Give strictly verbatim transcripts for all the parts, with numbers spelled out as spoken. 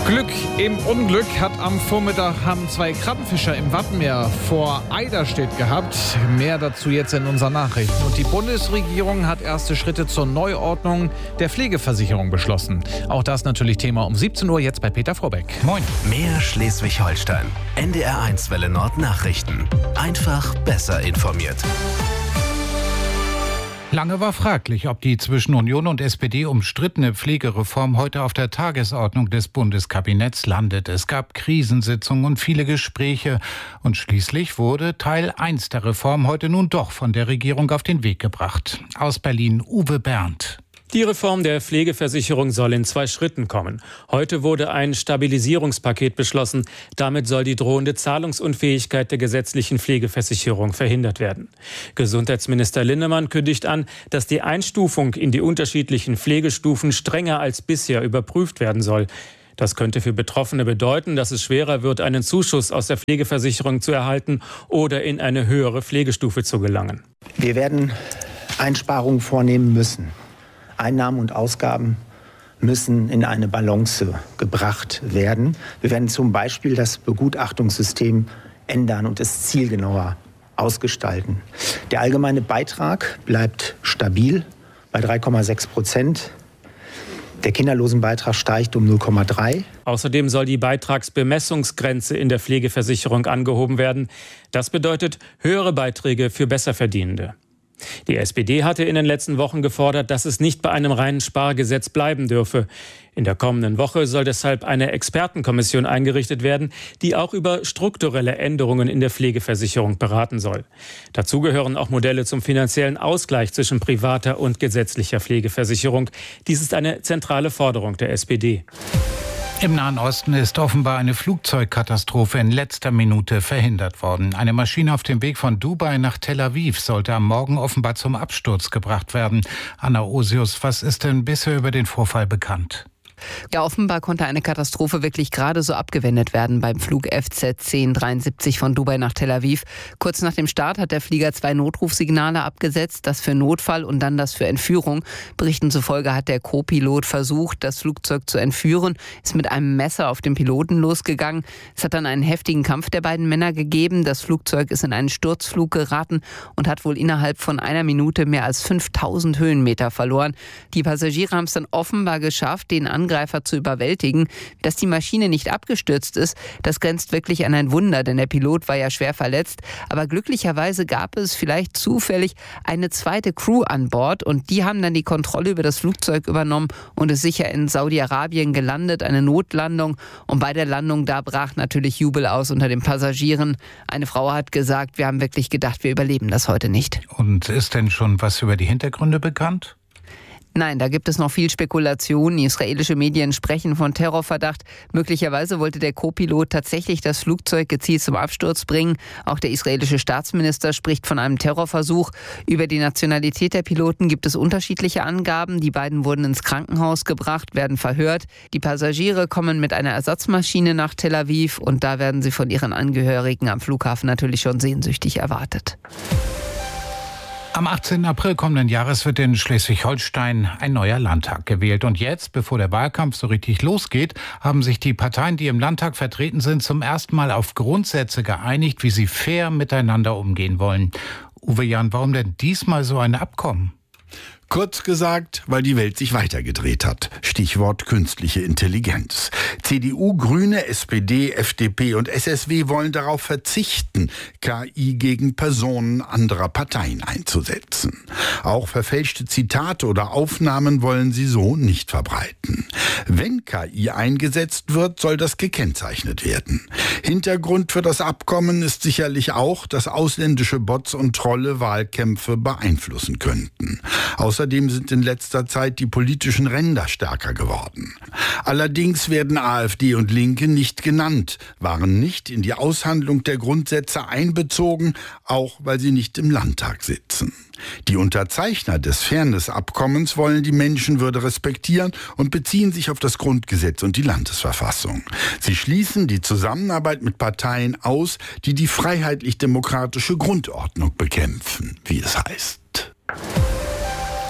Glück im Unglück hat am Vormittag haben zwei Krabbenfischer im Wattenmeer vor Eiderstedt gehabt. Mehr dazu jetzt in unseren Nachrichten. Und die Bundesregierung hat erste Schritte zur Neuordnung der Pflegeversicherung beschlossen. Auch das natürlich Thema um siebzehn Uhr jetzt bei Peter Vorbeck. Moin. Mehr Schleswig-Holstein. N D R eins Welle Nord Nachrichten. Einfach besser informiert. Lange war fraglich, ob die zwischen Union und S P D umstrittene Pflegereform heute auf der Tagesordnung des Bundeskabinetts landet. Es gab Krisensitzungen und viele Gespräche. Und schließlich wurde Teil eins der Reform heute nun doch von der Regierung auf den Weg gebracht. Aus Berlin Uwe Berndt. Die Reform der Pflegeversicherung soll in zwei Schritten kommen. Heute wurde ein Stabilisierungspaket beschlossen. Damit soll die drohende Zahlungsunfähigkeit der gesetzlichen Pflegeversicherung verhindert werden. Gesundheitsminister Linnemann kündigt an, dass die Einstufung in die unterschiedlichen Pflegestufen strenger als bisher überprüft werden soll. Das könnte für Betroffene bedeuten, dass es schwerer wird, einen Zuschuss aus der Pflegeversicherung zu erhalten oder in eine höhere Pflegestufe zu gelangen. Wir werden Einsparungen vornehmen müssen. Einnahmen und Ausgaben müssen in eine Balance gebracht werden. Wir werden zum Beispiel das Begutachtungssystem ändern und es zielgenauer ausgestalten. Der allgemeine Beitrag bleibt stabil bei drei Komma sechs Prozent. Der Kinderlosenbeitrag steigt um null Komma drei. Außerdem soll die Beitragsbemessungsgrenze in der Pflegeversicherung angehoben werden. Das bedeutet höhere Beiträge für Besserverdienende. Die S P D hatte in den letzten Wochen gefordert, dass es nicht bei einem reinen Spargesetz bleiben dürfe. In der kommenden Woche soll deshalb eine Expertenkommission eingerichtet werden, die auch über strukturelle Änderungen in der Pflegeversicherung beraten soll. Dazu gehören auch Modelle zum finanziellen Ausgleich zwischen privater und gesetzlicher Pflegeversicherung. Dies ist eine zentrale Forderung der S P D. Im Nahen Osten ist offenbar eine Flugzeugkatastrophe in letzter Minute verhindert worden. Eine Maschine auf dem Weg von Dubai nach Tel Aviv sollte am Morgen offenbar zum Absturz gebracht werden. Anna Osius, was ist denn bisher über den Vorfall bekannt? Ja, offenbar konnte eine Katastrophe wirklich gerade so abgewendet werden beim Flug F Z zehn dreiundsiebzig von Dubai nach Tel Aviv. Kurz nach dem Start hat der Flieger zwei Notrufsignale abgesetzt, das für Notfall und dann das für Entführung. Berichten zufolge hat der Co-Pilot versucht, das Flugzeug zu entführen, ist mit einem Messer auf den Piloten losgegangen. Es hat dann einen heftigen Kampf der beiden Männer gegeben. Das Flugzeug ist in einen Sturzflug geraten und hat wohl innerhalb von einer Minute mehr als fünftausend Höhenmeter verloren. Die Passagiere haben es dann offenbar geschafft, den Angreifer zu überwältigen. Dass die Maschine nicht abgestürzt ist, das grenzt wirklich an ein Wunder, denn der Pilot war ja schwer verletzt. Aber glücklicherweise gab es vielleicht zufällig eine zweite Crew an Bord und die haben dann die Kontrolle über das Flugzeug übernommen und ist sicher in Saudi-Arabien gelandet, eine Notlandung. Und bei der Landung, da brach natürlich Jubel aus unter den Passagieren. Eine Frau hat gesagt, wir haben wirklich gedacht, wir überleben das heute nicht. Und ist denn schon was über die Hintergründe bekannt? Nein, da gibt es noch viel Spekulation. Israelische Medien sprechen von Terrorverdacht. Möglicherweise wollte der Co-Pilot tatsächlich das Flugzeug gezielt zum Absturz bringen. Auch der israelische Staatsminister spricht von einem Terrorversuch. Über die Nationalität der Piloten gibt es unterschiedliche Angaben. Die beiden wurden ins Krankenhaus gebracht, werden verhört. Die Passagiere kommen mit einer Ersatzmaschine nach Tel Aviv und da werden sie von ihren Angehörigen am Flughafen natürlich schon sehnsüchtig erwartet. Am achtzehnten April kommenden Jahres wird in Schleswig-Holstein ein neuer Landtag gewählt. Und jetzt, bevor der Wahlkampf so richtig losgeht, haben sich die Parteien, die im Landtag vertreten sind, zum ersten Mal auf Grundsätze geeinigt, wie sie fair miteinander umgehen wollen. Uwe Jan, warum denn diesmal so ein Abkommen? Kurz gesagt, weil die Welt sich weitergedreht hat. Stichwort künstliche Intelligenz. C D U, Grüne, S P D, F D P und S S W wollen darauf verzichten, K I gegen Personen anderer Parteien einzusetzen. Auch verfälschte Zitate oder Aufnahmen wollen sie so nicht verbreiten. Wenn K I eingesetzt wird, soll das gekennzeichnet werden. Hintergrund für das Abkommen ist sicherlich auch, dass ausländische Bots und Trolle Wahlkämpfe beeinflussen könnten. Außerdem sind in letzter Zeit die politischen Ränder stärker geworden. Allerdings werden AfD und Linke nicht genannt, waren nicht in die Aushandlung der Grundsätze einbezogen, auch weil sie nicht im Landtag sitzen. Die Unterzeichner des Fairness-Abkommens wollen die Menschenwürde respektieren und beziehen sich auf das Grundgesetz und die Landesverfassung. Sie schließen die Zusammenarbeit mit Parteien aus, die die freiheitlich-demokratische Grundordnung bekämpfen, wie es heißt.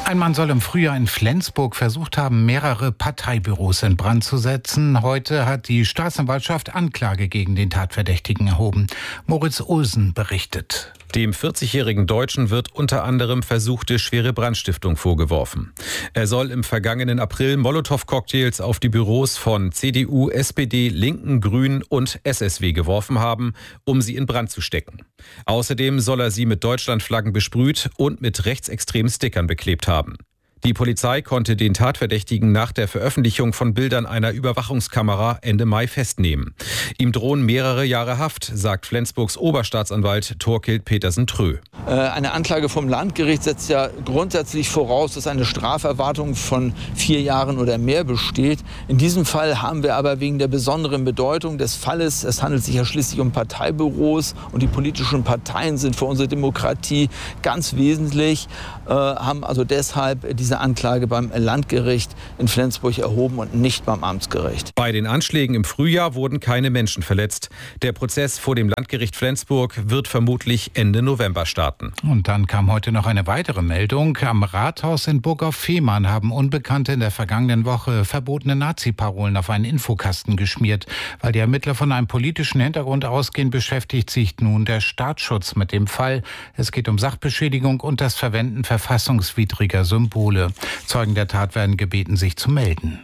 Ein Mann soll im Frühjahr in Flensburg versucht haben, mehrere Parteibüros in Brand zu setzen. Heute hat die Staatsanwaltschaft Anklage gegen den Tatverdächtigen erhoben. Moritz Olsen berichtet. Dem vierzigjährigen Deutschen wird unter anderem versuchte schwere Brandstiftung vorgeworfen. Er soll im vergangenen April Molotow-Cocktails auf die Büros von C D U, S P D, Linken, Grünen und S S W geworfen haben, um sie in Brand zu stecken. Außerdem soll er sie mit Deutschlandflaggen besprüht und mit rechtsextremen Stickern beklebt haben. Die Polizei konnte den Tatverdächtigen nach der Veröffentlichung von Bildern einer Überwachungskamera Ende Mai festnehmen. Ihm drohen mehrere Jahre Haft, sagt Flensburgs Oberstaatsanwalt Thorkild Petersen-Trö. Eine Anklage vom Landgericht setzt ja grundsätzlich voraus, dass eine Straferwartung von vier Jahren oder mehr besteht. In diesem Fall haben wir aber wegen der besonderen Bedeutung des Falles, es handelt sich ja schließlich um Parteibüros und die politischen Parteien sind für unsere Demokratie ganz wesentlich, äh, haben also deshalb diese Anklage beim Landgericht in Flensburg erhoben und nicht beim Amtsgericht. Bei den Anschlägen im Frühjahr wurden keine Menschen verletzt. Der Prozess vor dem Landgericht Flensburg wird vermutlich Ende November starten. Und dann kam heute noch eine weitere Meldung. Am Rathaus in Burg auf Fehmarn haben Unbekannte in der vergangenen Woche verbotene Nazi-Parolen auf einen Infokasten geschmiert. Weil die Ermittler von einem politischen Hintergrund ausgehen, beschäftigt sich nun der Staatsschutz mit dem Fall. Es geht um Sachbeschädigung und das Verwenden verfassungswidriger Symbole. Zeugen der Tat werden gebeten, sich zu melden.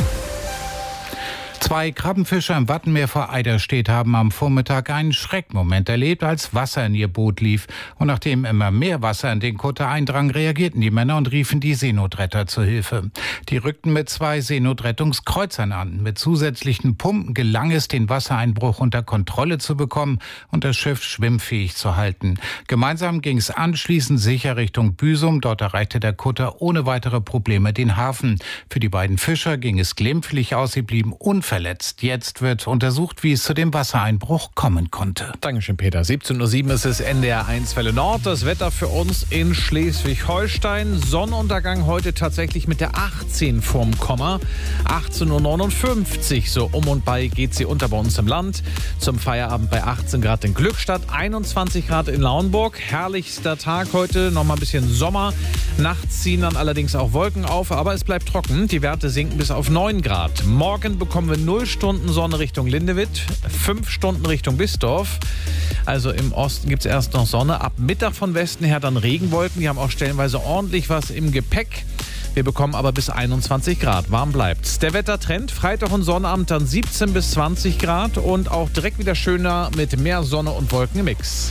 Zwei Krabbenfischer im Wattenmeer vor Eiderstedt haben am Vormittag einen Schreckmoment erlebt, als Wasser in ihr Boot lief. Und nachdem immer mehr Wasser in den Kutter eindrang, reagierten die Männer und riefen die Seenotretter zur Hilfe. Die rückten mit zwei Seenotrettungskreuzern an. Mit zusätzlichen Pumpen gelang es, den Wassereinbruch unter Kontrolle zu bekommen und das Schiff schwimmfähig zu halten. Gemeinsam ging es anschließend sicher Richtung Büsum. Dort erreichte der Kutter ohne weitere Probleme den Hafen. Für die beiden Fischer ging es glimpflich aus, sie blieben unverletzt. Verletzt. Jetzt wird untersucht, wie es zu dem Wassereinbruch kommen konnte. Dankeschön, Peter. siebzehn Uhr sieben ist es N D R eins Welle Nord. Das Wetter für uns in Schleswig-Holstein. Sonnenuntergang heute tatsächlich mit der achtzehn vorm Komma. achtzehn Uhr neunundfünfzig, so um und bei geht sie unter bei uns im Land. Zum Feierabend bei achtzehn Grad in Glückstadt, einundzwanzig Grad in Lauenburg. Herrlichster Tag heute, noch mal ein bisschen Sommer. Nachts ziehen dann allerdings auch Wolken auf, aber es bleibt trocken. Die Werte sinken bis auf neun Grad. Morgen bekommen wir null Stunden Sonne Richtung Lindewitt, fünf Stunden Richtung Bistorf. Also im Osten gibt es erst noch Sonne. Ab Mittag von Westen her dann Regenwolken. Die haben auch stellenweise ordentlich was im Gepäck. Wir bekommen aber bis einundzwanzig Grad. Warm bleibt's. Der Wettertrend, Freitag und Sonnabend dann siebzehn bis zwanzig Grad und auch direkt wieder schöner mit mehr Sonne und Wolken im Mix.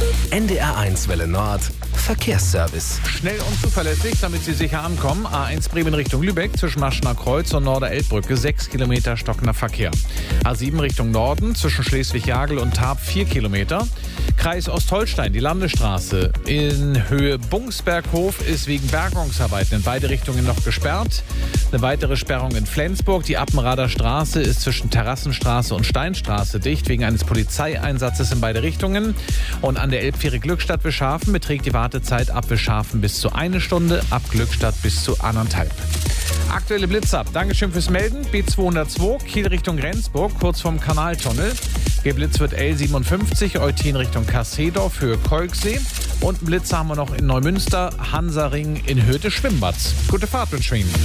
N D R eins Welle Nord. Verkehrsservice. Schnell und zuverlässig, damit Sie sicher ankommen. A eins Bremen Richtung Lübeck zwischen Maschener Kreuz und Norder-Elbbrücke sechs Kilometer stockender Verkehr. A sieben Richtung Norden zwischen Schleswig-Jagel und Tarp vier Kilometer. Kreis Ostholstein, die Landesstraße in Höhe Bungsberghof ist wegen Bergungsarbeiten in beide Richtungen noch gesperrt. Eine weitere Sperrung in Flensburg. Die Appenrader Straße ist zwischen Terrassenstraße und Steinstraße dicht wegen eines Polizeieinsatzes in beide Richtungen. Und an der Elbfähre Glückstadt-Wischhafen beträgt die Wartezeit ab Wischhafen bis zu eine Stunde, ab Glückstadt bis zu anderthalb. Aktuelle Blitze ab. Dankeschön fürs Melden. B zweihundertzwei, Kiel Richtung Rendsburg, kurz vorm Kanaltunnel. Geblitzt wird L siebenundfünfzig, Eutin Richtung Kassedorf, Höhe Kolksee. Und einen Blitz haben wir noch in Neumünster, Hansaring in Höhe des Schwimmbads. Gute Fahrt wünschen wir Ihnen.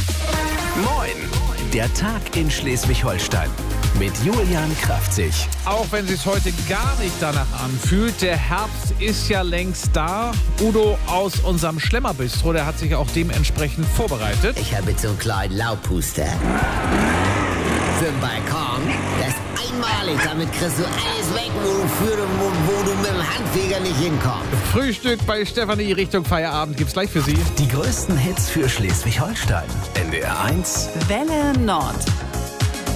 Moin, der Tag in Schleswig-Holstein mit Julian Kraftzig. Auch wenn es sich heute gar nicht danach anfühlt, der Herbst ist ja längst da. Udo aus unserem Schlemmerbistro, der hat sich auch dementsprechend vorbereitet. Ich habe jetzt so einen kleinen Laubpuster für den Balkon. Das ist einmalig, damit kriegst du alles weg, wo du, für, wo, wo du mit dem Handfeger nicht hinkommst. Frühstück bei Stefanie Richtung Feierabend gibt's gleich für Sie. Die größten Hits für Schleswig-Holstein. N D R eins Welle Nord.